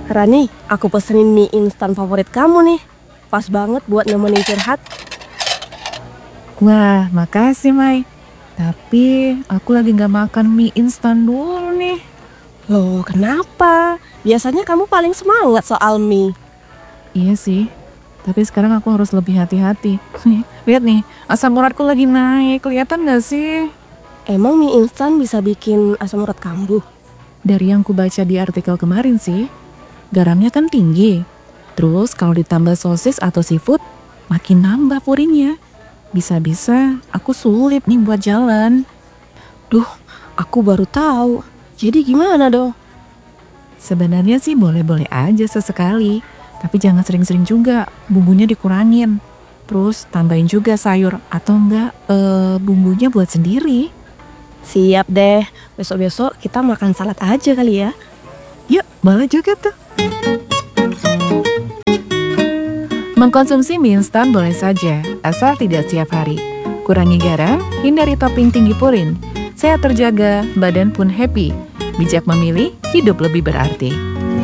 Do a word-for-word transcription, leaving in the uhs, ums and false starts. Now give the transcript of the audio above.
Rani, aku pesenin mie instan favorit kamu nih. Pas banget buat nemenin curhat. Wah, makasih Mai. Tapi aku lagi gak makan mie instan dulu nih. Loh, kenapa? Biasanya kamu paling semangat soal mie. Iya sih, tapi sekarang aku harus lebih hati-hati. Lihat nih, asam uratku lagi naik, kelihatan gak sih? Emang mie instan bisa bikin asam urat kambuh? Dari yang ku baca di artikel kemarin sih, garamnya kan tinggi. Terus kalau ditambah sosis atau seafood, makin nambah purinnya. Bisa-bisa aku sulit nih buat jalan. Duh, aku baru tahu. Jadi gimana dong? Sebenarnya sih boleh-boleh aja sesekali, tapi jangan sering-sering juga, bumbunya dikurangin. Terus tambahin juga sayur atau enggak eh, bumbunya buat sendiri. Siap deh, besok-besok kita makan salad aja kali ya. Yuk, boleh juga tuh. Mengkonsumsi mie instan boleh saja, asal tidak setiap hari. Kurangi garam, hindari topping tinggi purin. Sehat terjaga, badan pun happy. Bijak memilih, hidup lebih berarti.